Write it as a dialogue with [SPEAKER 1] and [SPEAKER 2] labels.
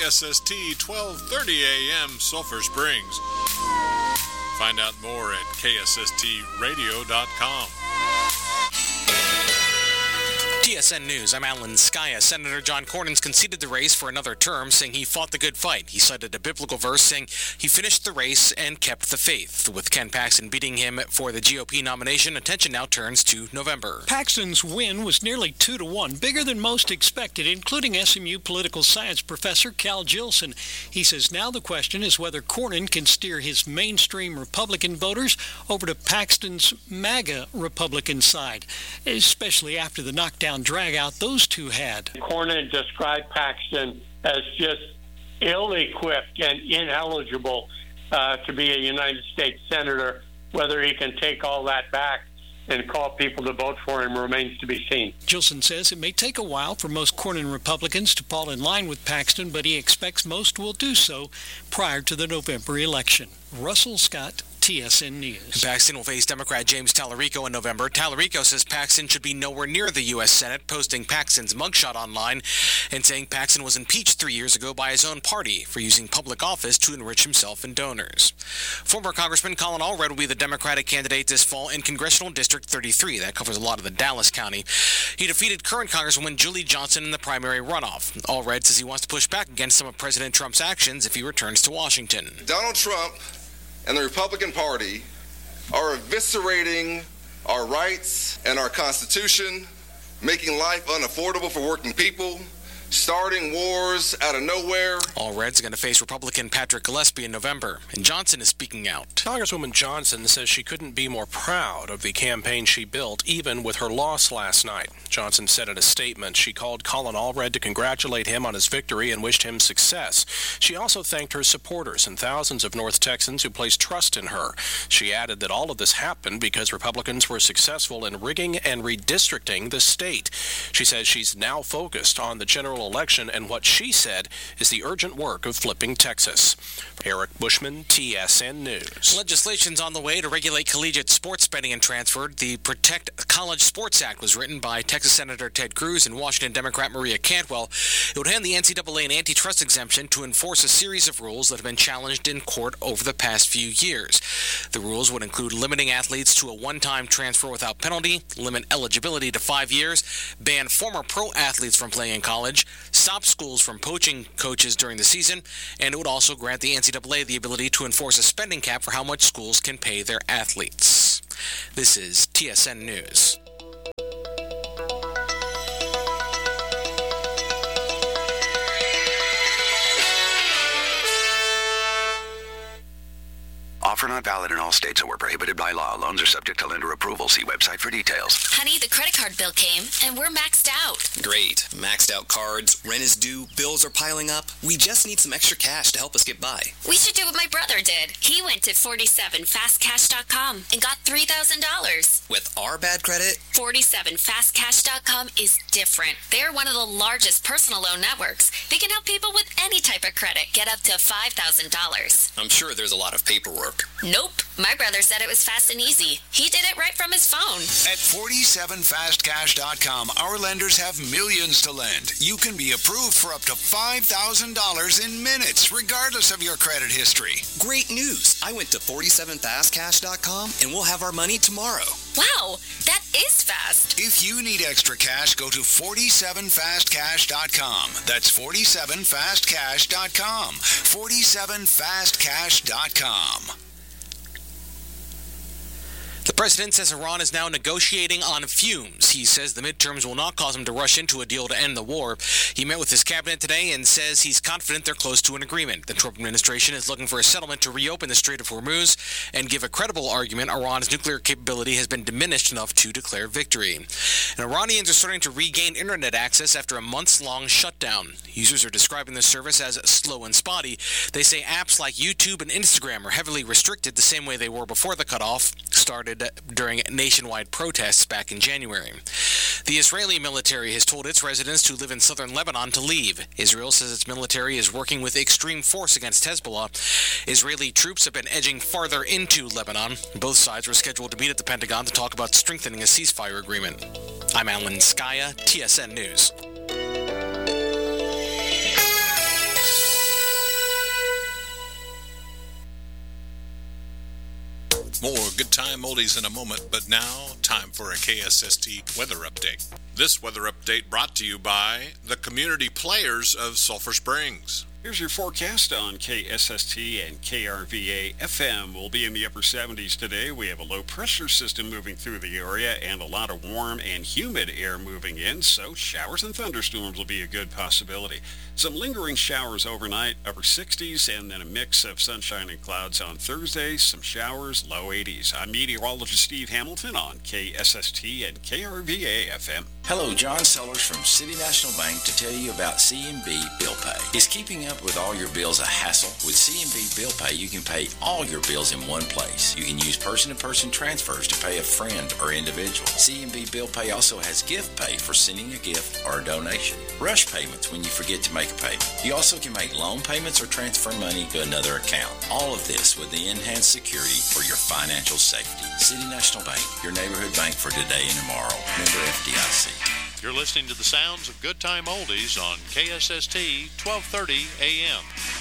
[SPEAKER 1] KSST 1230 AM Sulphur Springs. Find out more at ksstradio.com.
[SPEAKER 2] TSN News, I'm Alan Skaya. Senator John Cornyn's conceded the race for another term, saying he fought the good fight. He cited a biblical verse saying he finished the race and kept the faith. With Ken Paxton beating him for the GOP nomination, attention now turns to November.
[SPEAKER 3] Paxton's win was nearly 2-1, bigger than most expected, including SMU political science professor Cal Jilson. He says now the question is whether Cornyn can steer his mainstream Republican voters over to Paxton's MAGA Republican side, especially after the knockdown drag-out those two had.
[SPEAKER 4] Cornyn described Paxton as just ill-equipped and ineligible to be a United States senator. Whether he can take all that back and call people to vote for him remains to be seen.
[SPEAKER 3] Gilson says it may take a while for most Cornyn Republicans to fall in line with Paxton, but he expects most will do so prior to the November election. Russell Scott, TSN News.
[SPEAKER 2] Paxton will face Democrat James Tallarico in November. Tallarico says Paxton should be nowhere near the U.S. Senate, posting Paxton's mugshot online and saying Paxton was impeached 3 years ago by his own party for using public office to enrich himself and donors. Former Congressman Colin Allred will be the Democratic candidate this fall in Congressional District 33. That covers a lot of the Dallas County. He defeated current Congresswoman Julie Johnson in the primary runoff. Allred says he wants to push back against some of President Trump's actions if he returns to Washington.
[SPEAKER 5] Donald Trump and the Republican Party are eviscerating our rights and our Constitution, making life unaffordable for working people, starting wars out of nowhere.
[SPEAKER 2] Allred's going to face Republican Patrick Gillespie in November, and Johnson is speaking out.
[SPEAKER 6] Congresswoman Johnson says she couldn't be more proud of the campaign she built, even with her loss last night. Johnson said in a statement she called Colin Allred to congratulate him on his victory and wished him success. She also thanked her supporters and thousands of North Texans who placed trust in her. She added that all of this happened because Republicans were successful in rigging and redistricting the state. She says she's now focused on the general election and what she said is the urgent work of flipping Texas. Eric Bushman, TSN News.
[SPEAKER 2] Legislation's on the way to regulate collegiate sports betting and transfer. The Protect College Sports Act was written by Texas Senator Ted Cruz and Washington Democrat Maria Cantwell. It would hand the NCAA an antitrust exemption to enforce a series of rules that have been challenged in court over the past few years. The rules would include limiting athletes to a one-time transfer without penalty, limit eligibility to 5 years, ban former pro athletes from playing in college, stop schools from poaching coaches during the season, and it would also grant the NCAA the ability to enforce a spending cap for how much schools can pay their athletes. This is TSN News.
[SPEAKER 7] Offer not valid in all states or prohibited by law. Loans are subject to lender approval. See website for details.
[SPEAKER 8] Honey, the credit card bill came, and we're maxed out.
[SPEAKER 9] Great. Maxed out cards, rent is due, bills are piling up. We just need some extra cash to help us get by.
[SPEAKER 8] We should do what my brother did. He went to 47fastcash.com and got $3,000.
[SPEAKER 9] With our bad credit?
[SPEAKER 8] 47fastcash.com is different. They're one of the largest personal loan networks. They can help people with any type of credit get up to $5,000.
[SPEAKER 9] I'm sure there's a lot of paperwork.
[SPEAKER 8] Nope. My brother said it was fast and easy. He did it right from his phone.
[SPEAKER 10] At 47fastcash.com, our lenders have millions to lend. You can be approved for up to $5,000 in minutes, regardless of your credit history.
[SPEAKER 9] Great news. I went to 47fastcash.com and we'll have our money tomorrow.
[SPEAKER 8] Wow, that is fast.
[SPEAKER 10] If you need extra cash, go to 47fastcash.com. That's 47fastcash.com. 47fastcash.com.
[SPEAKER 2] The president says Iran is now negotiating on fumes. He says the midterms will not cause him to rush into a deal to end the war. He met with his cabinet today and says he's confident they're close to an agreement. The Trump administration is looking for a settlement to reopen the Strait of Hormuz and give a credible argument Iran's nuclear capability has been diminished enough to declare victory. And Iranians are starting to regain internet access after a months-long shutdown. Users are describing the service as slow and spotty. They say apps like YouTube and Instagram are heavily restricted the same way they were before the cutoff started during nationwide protests back in January. The Israeli military has told its residents who live in southern Lebanon to leave. Israel says its military is working with extreme force against Hezbollah. Israeli troops have been edging farther into Lebanon. Both sides were scheduled to meet at the Pentagon to talk about strengthening a ceasefire agreement. I'm Alan Skaya, TSN News.
[SPEAKER 1] Good Time Oldies in a moment, but now time for a KSST weather update. This weather update brought to you by the community players of Sulphur Springs.
[SPEAKER 11] Here's your forecast on KSST and KRVA FM. We'll be in the upper 70s today. We have a low pressure system moving through the area and a lot of warm and humid air moving in, so showers and thunderstorms will be a good possibility. Some lingering showers overnight, upper 60s, and then a mix of sunshine and clouds on Thursday. Some showers, low 80s. I'm meteorologist Steve Hamilton on KSST and KRVA FM.
[SPEAKER 12] Hello, John Sellers from City National Bank to tell you about C&B Bill Pay. Is keeping up with all your bills a hassle? With C&B Bill Pay, you can pay all your bills in one place. You can use person-to-person transfers to pay a friend or individual. C&B Bill Pay also has gift pay for sending a gift or a donation. Rush payments when you forget to make a payment. You also can make loan payments or transfer money to another account. All of this with the enhanced security for your financial safety. City National Bank, your neighborhood bank for today and tomorrow. Member FDIC.
[SPEAKER 1] You're listening to the sounds of Good Time Oldies on KSST 1230 AM.